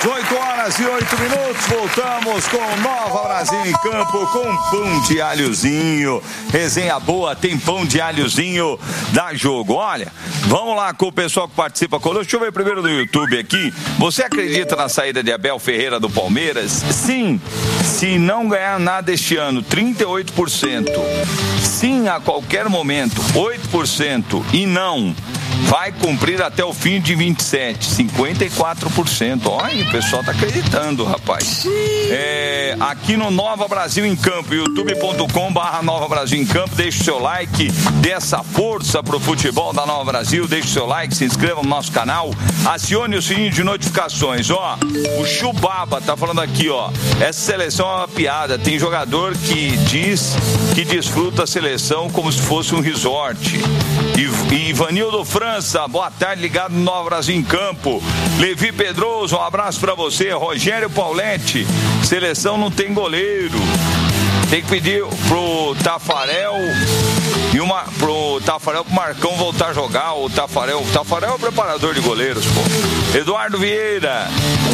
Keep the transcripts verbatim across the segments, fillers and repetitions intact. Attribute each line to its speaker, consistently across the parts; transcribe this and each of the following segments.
Speaker 1: oito horas e oito minutos, voltamos com Nova Brasil em Campo, com pão de alhozinho. Resenha boa, tem pão de alhozinho, dá jogo. Olha, vamos lá com o pessoal que participa conosco. Deixa eu ver primeiro no YouTube aqui. Você acredita na saída de Abel Ferreira do Palmeiras? Sim, se não ganhar nada este ano, trinta e oito por cento. Sim, a qualquer momento, oito por cento. E não, vai cumprir até o fim de vinte e sete, cinquenta e quatro por cento. Olha, o pessoal tá acreditando, rapaz. É, aqui no Nova Brasil em Campo, youtube ponto com barra Nova Brasil em Campo, deixe o seu like, dê essa força pro futebol da Nova Brasil, deixe o seu like, se inscreva no nosso canal, acione o sininho de notificações. Ó, o Chubaba tá falando aqui, ó, essa seleção é uma piada, tem jogador que diz que desfruta a seleção como se fosse um resort. E, e Ivanildo França, boa tarde, ligado no Nova Brasil em Campo. Levi Pedroso, um abraço pra você. Rogério Paulete, seleção não tem goleiro. Tem que pedir pro Tafarel e uma pro Tafarel pro Marcão voltar a jogar. O Tafarel, o Tafarel é o preparador de goleiros, pô. Eduardo Vieira,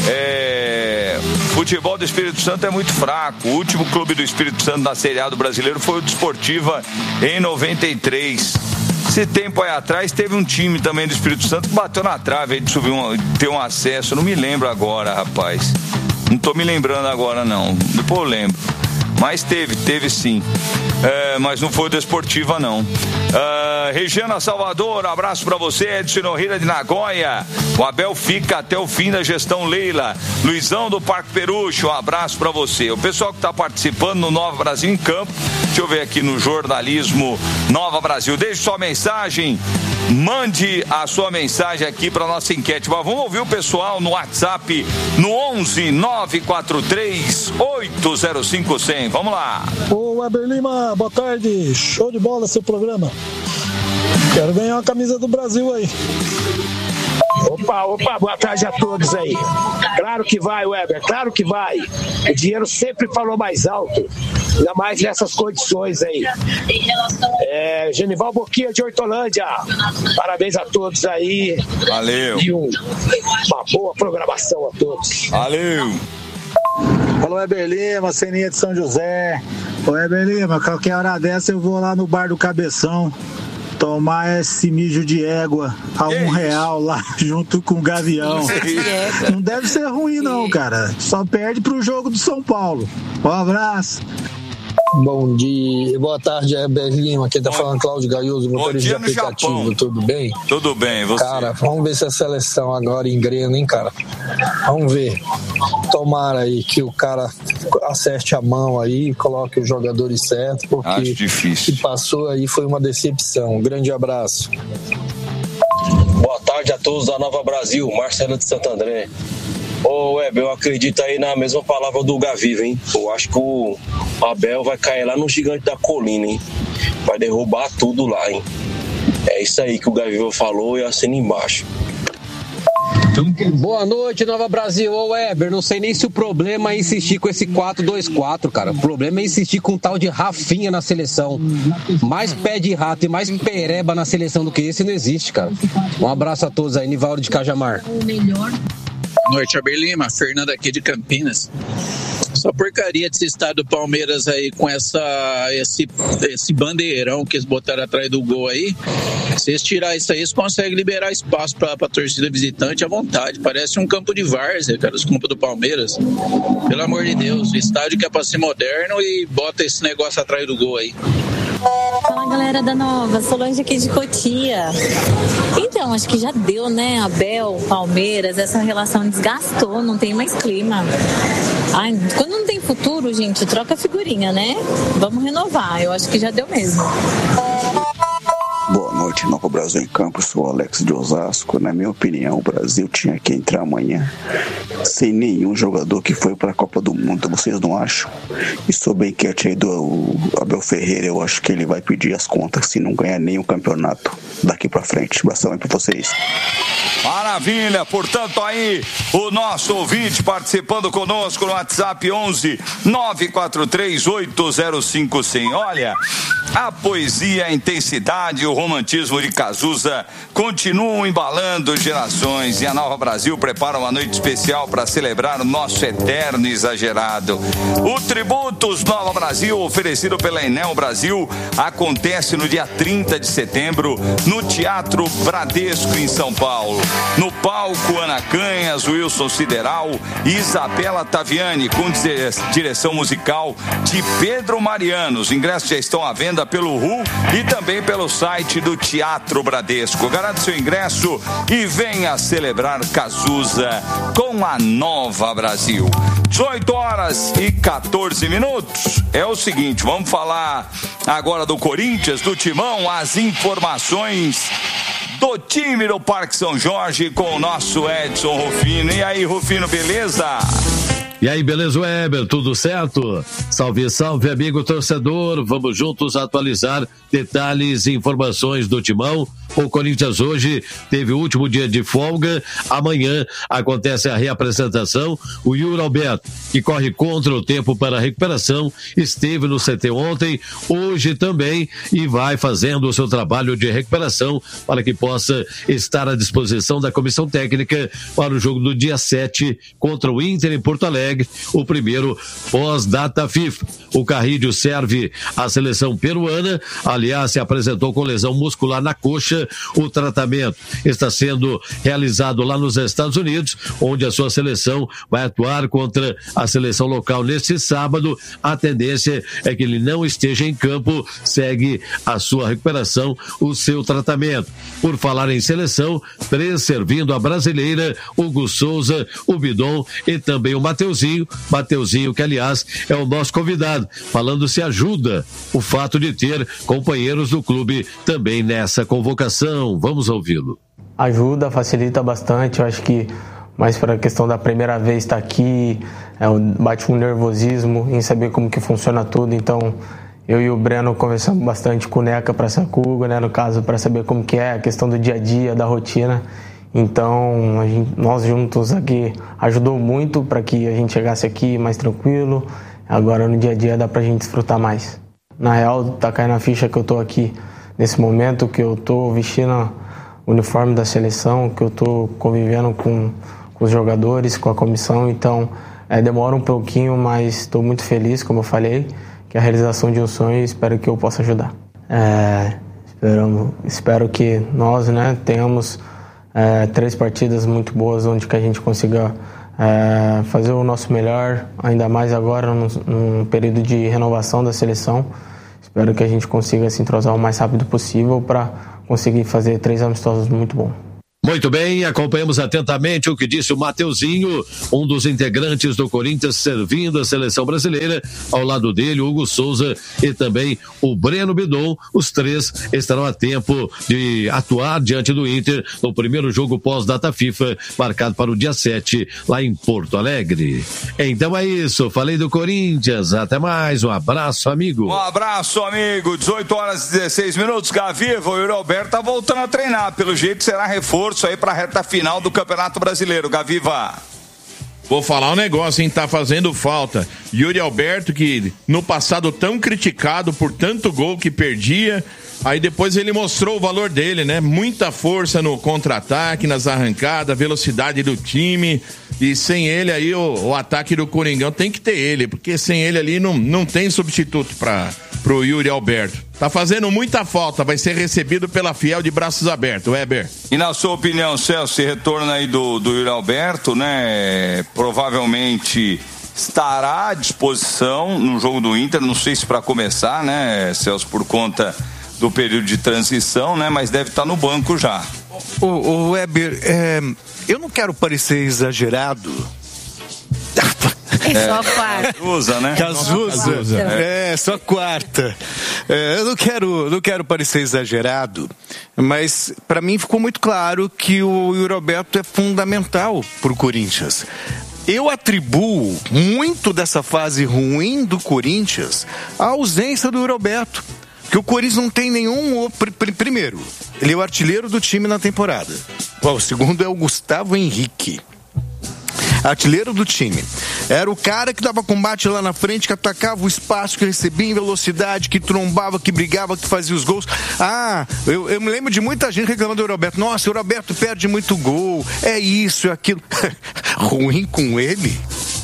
Speaker 1: é, futebol do Espírito Santo é muito fraco. O último clube do Espírito Santo na Série A do Brasileiro foi o Desportiva em noventa e três. Esse tempo aí atrás teve um time também do Espírito Santo que bateu na trave aí de subir um, ter um acesso. Não me lembro agora, rapaz. Não tô me lembrando agora, não. Depois eu lembro. Mas teve, teve sim. É, mas não foi Desportiva, não. Uh, Regiana Salvador, abraço pra você. Edson Norreira de Nagoya. O Abel fica até o fim da gestão Leila. Luizão do Parque Perucho, um abraço pra você. O pessoal que tá participando no Nova Brasil em Campo, deixa eu ver aqui no jornalismo Nova Brasil. Deixe sua mensagem, mande a sua mensagem aqui para nossa enquete. Mas vamos ouvir o pessoal no WhatsApp no onze nove quatro três oito zero cinco zero zero. Vamos lá.
Speaker 2: Ô Weber Lima, boa tarde. Show de bola seu programa. Quero ganhar uma camisa do Brasil aí.
Speaker 3: Opa, opa, boa tarde a todos aí. Claro que vai, Weber, claro que vai. O dinheiro sempre falou mais alto, ainda mais nessas condições aí. É, Genival Boquinha de Hortolândia, parabéns a todos aí.
Speaker 1: Valeu.
Speaker 3: E um, uma boa programação a todos.
Speaker 1: Valeu.
Speaker 4: Alô, Weber Lima, Ceninha de São José. Ô, Weber Lima, qualquer hora dessa eu vou lá no bar do Cabeção tomar esse mijo de égua a um real lá junto com o Gavião. Não deve ser ruim não, cara. Só perde pro jogo do São Paulo. Um abraço.
Speaker 5: Bom dia, boa tarde, Weber Lima. Quem tá bom, falando Cláudio Gaioso, motorista de aplicativo. Japão. Tudo bem?
Speaker 1: Tudo bem, você?
Speaker 5: Cara, vamos ver se a seleção agora engrena, hein, cara? Vamos ver. Tomara aí que o cara acerte a mão aí e coloque os jogadores certos, porque
Speaker 1: acho difícil.
Speaker 5: O que passou aí foi uma decepção. Um grande abraço.
Speaker 6: Boa tarde a todos da Nova Brasil, Marcelo de Santo André. Ô, Weber, eu acredito aí na mesma palavra do Gaviva, hein? Eu acho que o Abel vai cair lá no gigante da colina, hein? Vai derrubar tudo lá, hein? É isso aí que o Gaviva falou e assina embaixo.
Speaker 7: Boa noite, Nova Brasil. Ô, Weber, não sei nem se o problema é insistir com esse quatro dois quatro, cara. O problema é insistir com um tal de Rafinha na seleção. Mais pé de rato e mais pereba na seleção do que esse não existe, cara. Um abraço a todos aí, Nivaldo de Cajamar.
Speaker 8: Boa noite, Weber Lima, Fernando aqui de Campinas. Essa porcaria desse estado do Palmeiras aí com essa, esse, esse bandeirão que eles botaram atrás do gol aí. Se eles tirar isso aí, eles conseguem liberar espaço pra, pra torcida visitante à vontade. Parece um campo de várzea, cara, os campos do Palmeiras. Pelo amor de Deus, o estádio que é pra ser moderno e bota esse negócio atrás do gol aí.
Speaker 9: Fala, galera da Nova, Solange aqui de Cotia. Então, acho que já deu, né? Abel, Palmeiras, essa relação desgastou, não tem mais clima. Ai, quando não tem futuro, gente, troca figurinha, né? Vamos renovar, eu acho que já deu mesmo.
Speaker 10: Boa noite, Nova Brasil em Campo, sou o Alex de Osasco. Na minha opinião, o Brasil tinha que entrar amanhã sem nenhum jogador que foi para a Copa do Mundo, vocês não acham? E sobre a enquete aí do Abel Ferreira, eu acho que ele vai pedir as contas se não ganhar nenhum campeonato daqui para frente. Abração aí para vocês.
Speaker 1: Maravilha, portanto aí o nosso ouvinte participando conosco no WhatsApp onze nove quatro três oito zero cinco zero zero. Olha, A poesia, a intensidade e o romantismo de Cazuza continuam embalando gerações e a Nova Brasil prepara uma noite especial para celebrar o nosso eterno exagerado. O Tributos Nova Brasil, oferecido pela Enel Brasil, acontece no dia trinta de setembro no Teatro Bradesco, em São Paulo. No palco, Ana Canhas, Wilson Sideral e Isabela Taviani, com direção musical de Pedro Mariano. Os ingressos já estão à venda pelo R U e também pelo site do Teatro Bradesco. Garante seu ingresso e venha celebrar Cazuza com a Nova Brasil. dezoito horas e quatorze minutos. É o seguinte, vamos falar agora do Corinthians, do Timão, as informações do time do Parque São Jorge com o nosso Edson Rufino. E aí, Rufino, beleza?
Speaker 11: E aí, beleza, Weber? Tudo certo? Salve, salve, amigo torcedor. Vamos juntos atualizar detalhes e informações do Timão. O Corinthians hoje teve o último dia de folga. Amanhã acontece a reapresentação. O Yuri Alberto, que corre contra o tempo para a recuperação, esteve no C T ontem, hoje também, e vai fazendo o seu trabalho de recuperação para que possa estar à disposição da comissão técnica para o jogo do dia sete contra o Inter em Porto Alegre, o primeiro pós-data FIFA. O Carrilho serve a seleção peruana, aliás, se apresentou com lesão muscular na coxa. O tratamento está sendo realizado lá nos Estados Unidos, onde a sua seleção vai atuar contra a seleção local neste sábado. A tendência é que ele não esteja em campo, segue a sua recuperação, o seu tratamento. Por falar em seleção, três servindo a brasileira, Hugo Souza, o Bidon e também o Mateuzinho. Mateuzinho, que aliás é o nosso convidado, falando se ajuda o fato de ter companheiros do clube também nessa convocação. Vamos ouvi-lo.
Speaker 12: Ajuda, facilita bastante. Eu acho que mais para a questão da primeira vez estar aqui, é, bate um nervosismo em saber como que funciona tudo. Então, eu e o Breno conversamos bastante com o Neca para essa Cuga, né, no caso, para saber como que é a questão do dia a dia, da rotina. Então, a gente, nós juntos aqui ajudou muito para que a gente chegasse aqui mais tranquilo. Agora, no dia a dia, dá para a gente desfrutar mais. Na real, tá caindo a ficha que eu tô aqui nesse momento, que eu tô vestindo o uniforme da seleção, que eu tô convivendo com, com os jogadores, com a comissão. Então, é, demora um pouquinho, mas estou muito feliz, como eu falei, que é a realização de um sonho, e espero que eu possa ajudar. É, espero, espero que nós, né, tenhamos é, três partidas muito boas, onde que a gente consiga é, fazer o nosso melhor, ainda mais agora, num, num período de renovação da seleção. Espero que a gente consiga se entrosar o mais rápido possível para conseguir fazer três amistosos muito bons.
Speaker 11: Muito bem, acompanhamos atentamente o que disse o Mateuzinho, um dos integrantes do Corinthians servindo a seleção brasileira. Ao lado dele, o Hugo Souza e também o Breno Bidon. Os três estarão a tempo de atuar diante do Inter no primeiro jogo pós-data FIFA, marcado para o dia sete, lá em Porto Alegre. Então é isso, falei do Corinthians. Até mais, um abraço, amigo.
Speaker 1: Um abraço, amigo. dezoito horas e dezesseis minutos. Gaviva, o Yuri Alberto tá voltando a treinar. Pelo jeito será reforço aí para a reta final do Campeonato Brasileiro. Gaviva.
Speaker 13: Vou falar um negócio, hein? Tá fazendo falta. Yuri Alberto, que no passado tão criticado por tanto gol que perdia, aí depois ele mostrou o valor dele, né? Muita força no contra-ataque, nas arrancadas, velocidade do time. E sem ele aí, o, o ataque do Coringão tem que ter ele, porque sem ele ali não, não tem substituto para pro Yuri Alberto. Tá fazendo muita falta, vai ser recebido pela Fiel de braços abertos, Weber.
Speaker 1: E na sua opinião, Celso, esse retorno aí do, do Yuri Alberto, né, provavelmente estará à disposição no jogo do Inter, não sei se para começar, né, Celso, por conta do período de transição, né, mas deve estar no banco já.
Speaker 14: O, o Weber, é, eu não quero parecer exagerado.
Speaker 15: É só a quarta.
Speaker 1: Cazuza, né?
Speaker 14: Cazuza. É, só quarta. É, eu não quero, não quero parecer exagerado, mas para mim ficou muito claro que o Yuri Alberto é fundamental para o Corinthians. Eu atribuo muito dessa fase ruim do Corinthians à ausência do Yuri Alberto. Que o Corinthians não tem nenhum... Primeiro, ele é o artilheiro do time na temporada. O segundo é o Gustavo Henrique. Artilheiro do time. Era o cara que dava combate lá na frente, que atacava o espaço, que recebia em velocidade, que trombava, que brigava, que fazia os gols. Ah, eu, eu me lembro de muita gente reclamando do Euroberto. Nossa, o Euroberto perde muito gol. É isso, é aquilo. Ruim com ele,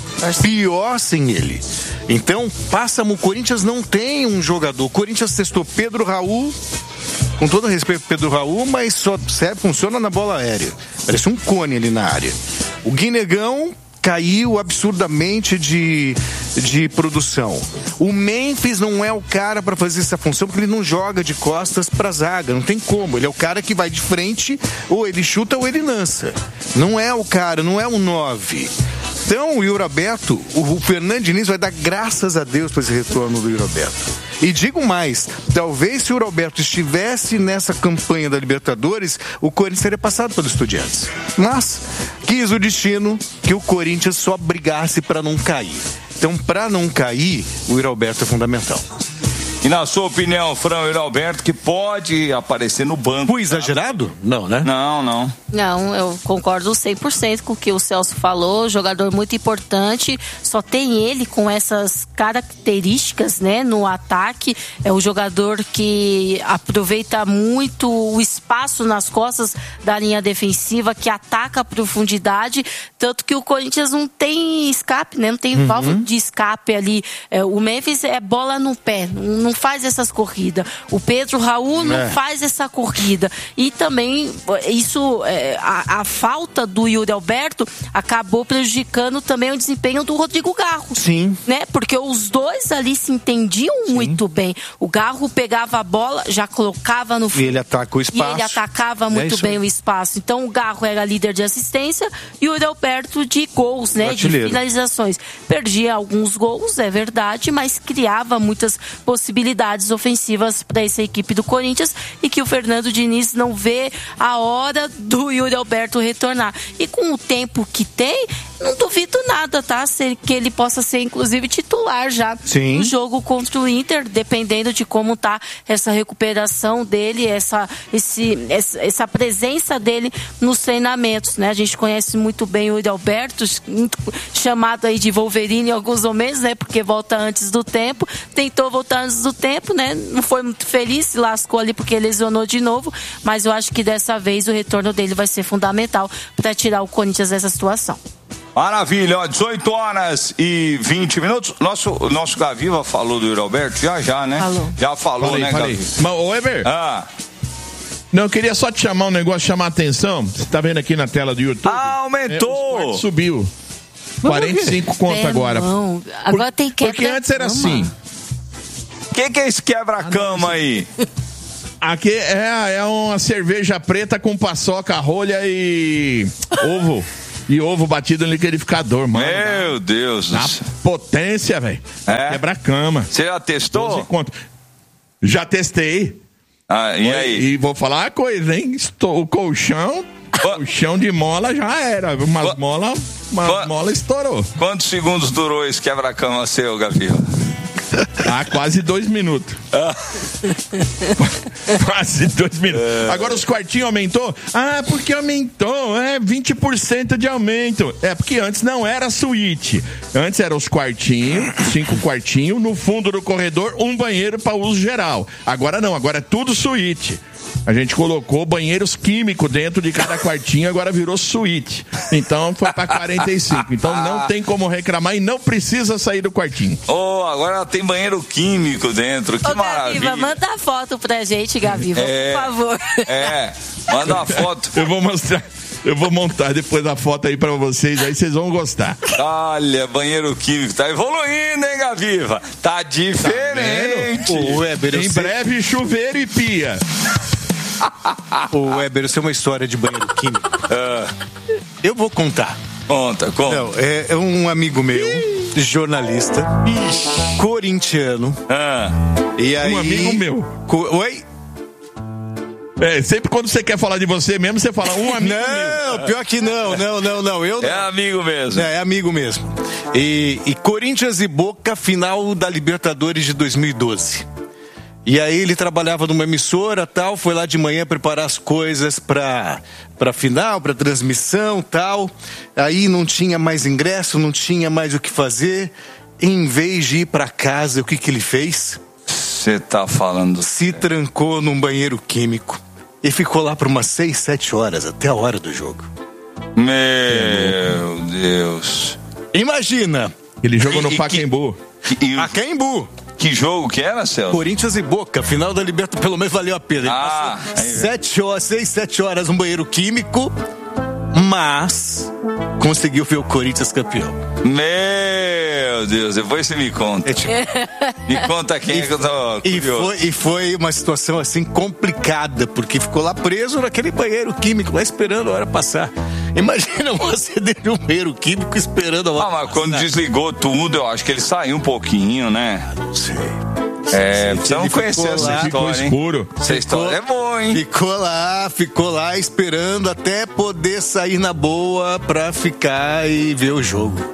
Speaker 14: pior sem ele. Então, passa, o Corinthians não tem um jogador. O Corinthians testou Pedro Raul, com todo respeito ao Pedro Raul, mas só serve, funciona na bola aérea. Parece um cone ali na área. O Guinegão caiu absurdamente de, de produção. O Memphis não é o cara para fazer essa função, porque ele não joga de costas para zaga, não tem como. Ele é o cara que vai de frente, ou ele chuta ou ele lança. Não é o cara, não é um nove. Então, o Euroberto, o Fernando Diniz vai dar graças a Deus para esse retorno do Euroberto. E digo mais, talvez se o Euroberto estivesse nessa campanha da Libertadores, o Corinthians teria passado pelos Estudiantes. Mas quis o destino que o Corinthians só brigasse para não cair. Então, para não cair, o Euroberto é fundamental.
Speaker 1: E na sua opinião, Fran, o Alberto, que pode aparecer no banco.
Speaker 14: Foi exagerado? Não, né?
Speaker 1: Não, não.
Speaker 15: Não, eu concordo cem por cento com o que o Celso falou. Jogador muito importante. Só tem ele com essas características, né, no ataque. É o jogador que aproveita muito o espaço nas costas da linha defensiva, que ataca a profundidade. Tanto que o Corinthians não tem escape, né? Não tem uhum. válvula de escape ali. É, o Memphis é bola no pé. Não Não faz essas corridas. O Pedro Raul não é. faz essa corrida. E também isso, é, a, a falta do Yuri Alberto acabou prejudicando também o desempenho do Rodrigo Garro.
Speaker 14: Sim.
Speaker 15: Né? Porque os dois ali se entendiam Sim. muito bem. O Garro pegava a bola, já colocava no fundo.
Speaker 14: E ele ataca o espaço.
Speaker 15: E ele atacava muito é bem o espaço. Então o Garro era líder de assistência e o Yuri Alberto de gols, né? De finalizações. Perdia alguns gols, é verdade, mas criava muitas possibilidades habilidades ofensivas para essa equipe do Corinthians e que o Fernando Diniz não vê a hora do Yuri Alberto retornar. E com o tempo que tem, não duvido nada, tá? Que ele possa ser, inclusive, titular já
Speaker 14: Sim.
Speaker 15: no jogo contra o Inter, dependendo de como tá essa recuperação dele, essa, esse, essa, essa presença dele nos treinamentos, né? A gente conhece muito bem o Yuri Alberto, chamado aí de Wolverine em alguns momentos, né? Porque volta antes do tempo, tentou voltar antes do tempo, né? Não foi muito feliz, se lascou ali porque lesionou de novo, mas eu acho que dessa vez o retorno dele vai ser fundamental para tirar o Corinthians dessa situação.
Speaker 1: Maravilha, ó, dezoito horas e vinte minutos. Nosso, nosso Gaviva falou do Yuri Alberto, já já, né?
Speaker 15: Falou.
Speaker 1: Já falou, falei, né,
Speaker 13: falei.
Speaker 1: Gaviva?
Speaker 13: Mas, ô, Eber.
Speaker 1: Ah.
Speaker 13: Não, eu queria só te chamar um negócio, chamar a atenção. Você tá vendo aqui na tela do YouTube?
Speaker 1: Ah, aumentou!
Speaker 13: É, subiu. quarenta e cinco conto agora.
Speaker 15: Não. Agora tem quebra.
Speaker 13: Porque antes era assim.
Speaker 1: O que, que é esse quebra-cama aí?
Speaker 13: Aqui é, é uma cerveja preta com paçoca, rolha e ovo. E ovo batido no liquidificador, mano.
Speaker 1: Meu Deus.
Speaker 13: Na potência, velho.
Speaker 1: É?
Speaker 13: Quebra-cama.
Speaker 1: Você já testou?
Speaker 13: Já testei.
Speaker 1: Ah, e aí?
Speaker 13: E vou falar uma coisa, hein? Estou, o colchão, colchão de mola já era. Umas molas uma mola estourou.
Speaker 1: Quantos segundos durou esse quebra-cama seu, Gabriel?
Speaker 13: Ah, quase dois minutos.
Speaker 1: Ah.
Speaker 13: Quase dois minutos. É. Agora os quartinhos aumentou? Ah, porque aumentou, é vinte por cento de aumento. É porque antes não era suíte. Antes eram os quartinhos, cinco quartinhos, no fundo do corredor, um banheiro para uso geral. Agora não, agora é tudo suíte. A gente colocou banheiros químicos dentro de cada quartinho, agora virou suíte. Então foi para quarenta e cinco. Então não tem como reclamar e não precisa sair do quartinho.
Speaker 1: Oh, agora tem banheiro químico dentro. Que
Speaker 15: Ô,
Speaker 1: maravilha.
Speaker 15: Gaviva, manda a foto pra gente, Gaviva,
Speaker 1: é,
Speaker 15: por favor.
Speaker 1: É, manda a foto.
Speaker 13: Eu vou mostrar. Eu vou montar depois a foto aí pra vocês, aí vocês vão gostar.
Speaker 1: Olha, banheiro químico, tá evoluindo, hein, Gaviva? Tá diferente.
Speaker 14: Tá Ô, Weber,
Speaker 13: em
Speaker 14: sei...
Speaker 13: breve, chuveiro e pia.
Speaker 14: Ô, Weber, isso é uma história de banheiro químico.
Speaker 1: Uh.
Speaker 14: Eu vou contar.
Speaker 1: Conta, conta.
Speaker 14: Não, é, é um amigo meu, Ih. jornalista, Ih. corintiano.
Speaker 1: Ah.
Speaker 14: E aí...
Speaker 13: Um amigo meu.
Speaker 14: Co... Oi?
Speaker 13: É, sempre quando você quer falar de você mesmo, você fala um amigo
Speaker 14: não,
Speaker 13: meu.
Speaker 14: Pior que não, não, não, não. Eu não.
Speaker 1: É amigo mesmo.
Speaker 14: É, é amigo mesmo. E, e Corinthians e Boca, final da Libertadores de dois mil e doze. E aí ele trabalhava numa emissora, tal, foi lá de manhã preparar as coisas para para final, para transmissão, tal. Aí não tinha mais ingresso, não tinha mais o que fazer. Em vez de ir para casa, o que que ele fez?
Speaker 1: Você tá falando?
Speaker 14: Se trancou num banheiro químico e ficou lá por umas seis, sete horas, até a hora do jogo.
Speaker 1: Meu Deus.
Speaker 14: Imagina.
Speaker 13: Ele jogou no Pacaembu.
Speaker 14: Pacaembu.
Speaker 1: Que jogo que era, Celso?
Speaker 14: Corinthians e Boca, final da Libertadores, pelo menos valeu a pena. Ele
Speaker 1: ah,
Speaker 14: passou sete horas, seis, sete horas no banheiro químico, mas conseguiu ver o Corinthians campeão.
Speaker 1: Meu Deus, depois você me conta.
Speaker 14: É tipo...
Speaker 1: Me conta quem
Speaker 14: e,
Speaker 1: é que eu tô
Speaker 14: e foi, e foi uma situação assim complicada, porque ficou lá preso naquele banheiro químico, lá esperando a hora passar. Imagina você dentro de um banheiro químico esperando a hora
Speaker 1: Ah, mas
Speaker 14: passar.
Speaker 1: quando desligou tudo, eu acho que ele saiu um pouquinho, né?
Speaker 14: Ah, não sei.
Speaker 1: É, precisamos conhecer essa
Speaker 14: lá,
Speaker 1: história, hein?
Speaker 13: Escuro.
Speaker 1: Essa história é boa, hein?
Speaker 14: Ficou lá, ficou lá esperando até poder sair na boa pra ficar e ver o jogo.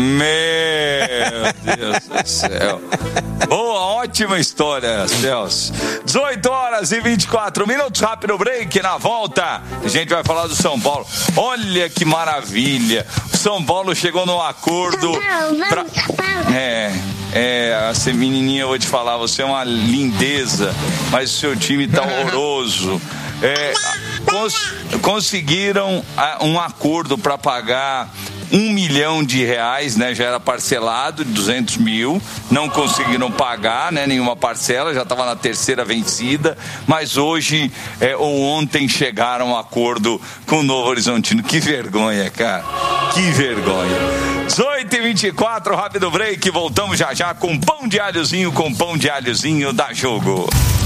Speaker 1: Meu Deus do céu. Boa, ótima história, Celso. dezoito horas e vinte e quatro minutos, rápido break. Na volta, a gente vai falar do São Paulo. Olha que maravilha. O São Paulo chegou num acordo. Pra... É, é, essa menininha, eu vou te falar, você é uma lindeza, mas o seu time tá horroroso. É, cons... Conseguiram um acordo para pagar um milhão de reais, né? Já era parcelado, duzentos mil, não conseguiram pagar, né? Nenhuma parcela, já estava na terceira vencida, mas hoje é, ou ontem chegaram a um acordo com o Novo Horizontino. Que vergonha, cara, que vergonha. dezoito e vinte e quatro, rápido break, voltamos já já com pão de alhozinho, com pão de alhozinho da Jogo.